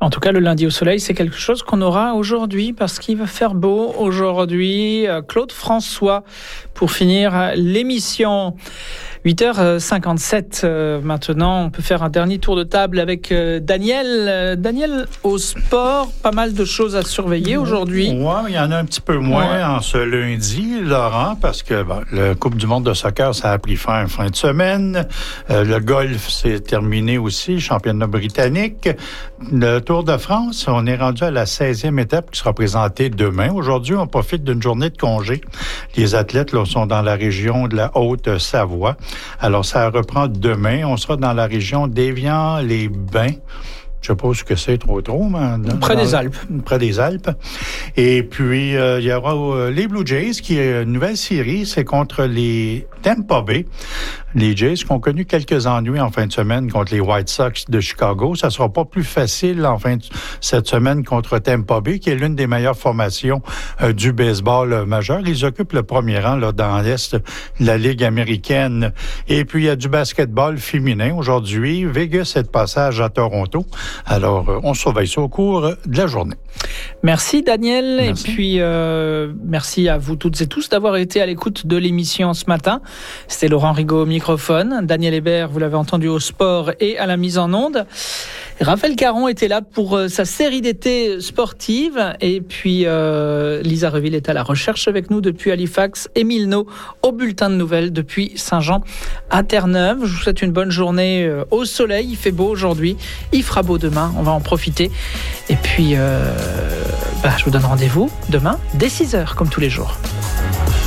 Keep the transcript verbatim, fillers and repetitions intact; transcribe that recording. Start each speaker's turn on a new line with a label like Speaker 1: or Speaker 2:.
Speaker 1: En tout cas, le lundi au soleil, c'est quelque chose qu'on aura aujourd'hui parce qu'il va faire beau aujourd'hui. Claude François, pour finir l'émission. huit heures cinquante-sept euh, maintenant, on peut faire un dernier tour de table avec euh, Daniel. Euh, Daniel, au sport, pas mal de choses à surveiller aujourd'hui.
Speaker 2: Oui, il y en a un petit peu moins ouais. en ce lundi, Laurent, parce que bon, le Coupe du monde de soccer, ça a pris fin en fin de semaine. Euh, le golf, c'est terminé aussi, championnat britannique. Le Tour de France, on est rendu à la seizième étape qui sera présentée demain. Aujourd'hui, on profite d'une journée de congé. Les athlètes là, sont dans la région de la Haute-Savoie. Alors, ça reprend demain. On sera dans la région d'Évian-les-Bains. Je sais pas ce que c'est trop trop, mais... Dans,
Speaker 1: près des
Speaker 2: dans,
Speaker 1: Alpes.
Speaker 2: Près des Alpes. Et puis, euh, il y aura euh, les Blue Jays, qui est une nouvelle série. C'est contre les Tampa Bay. Les Jays qui ont connu quelques ennuis en fin de semaine contre les White Sox de Chicago. Ça sera pas plus facile en fin de cette semaine contre Tampa Bay, qui est l'une des meilleures formations euh, du baseball euh, majeur. Ils occupent le premier rang là, dans l'Est de la Ligue américaine. Et puis, il y a du basketball féminin aujourd'hui. Vegas est de passage à Toronto. Alors, euh, on surveille ça au cours de la journée.
Speaker 1: Merci, Daniel.
Speaker 2: Merci.
Speaker 1: Et puis, euh, merci à vous toutes et tous d'avoir été à l'écoute de l'émission ce matin. C'était Laurent Rigaud au microphone. Daniel Hébert, vous l'avez entendu au sport et à la mise en onde. Raphaël Caron était là pour euh, sa série d'été sportive. Et puis, euh, Lisa Reville est à la recherche avec nous depuis Halifax. Émile No au bulletin de nouvelles depuis Saint-Jean à Terre-Neuve. Je vous souhaite une bonne journée euh, au soleil. Il fait beau aujourd'hui. Il fera beau demain. On va en profiter. Et puis, euh, bah, je vous donne rendez-vous demain dès six heures, comme tous les jours.